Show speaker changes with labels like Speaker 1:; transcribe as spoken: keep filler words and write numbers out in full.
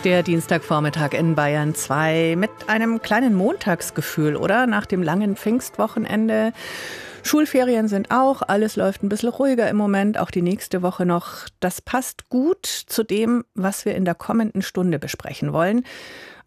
Speaker 1: Der Dienstagvormittag in Bayern zwei mit einem kleinen Montagsgefühl, oder? Nach dem langen Pfingstwochenende. Schulferien sind auch, alles läuft ein bisschen ruhiger im Moment, auch die nächste Woche noch. Das passt gut zu dem, was wir in der kommenden Stunde besprechen wollen.